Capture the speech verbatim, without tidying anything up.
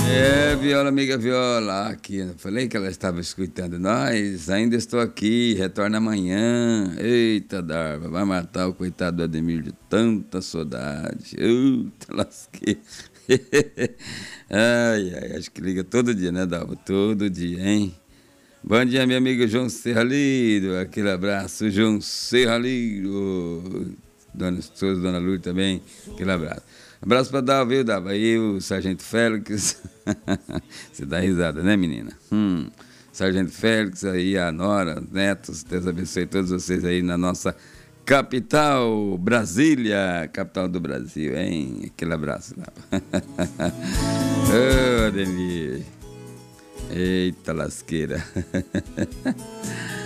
É, Viola, amiga Viola, aqui, eu falei que ela estava escutando nós, ainda estou aqui, retorna amanhã. Eita, Darva, vai matar o coitado do Ademir de tanta saudade. Eita, lasquei. Ai, ai, acho que liga todo dia, né, Dalva? Todo dia, hein? Bom dia, minha amiga João Serraliro, aquele abraço, João Serraliro. Dona Souza, Dona Lourdes também, aquele abraço. Abraço para Dalva, viu, Dalva? Aí o Sargento Félix. Você dá risada, né, menina? Hum. Sargento Félix, aí a Nora, os netos, Deus abençoe todos vocês aí na nossa capital, Brasília, capital do Brasil, hein? Aquele abraço, Dalva. Ô, oh, Ademir. Eita lasqueira.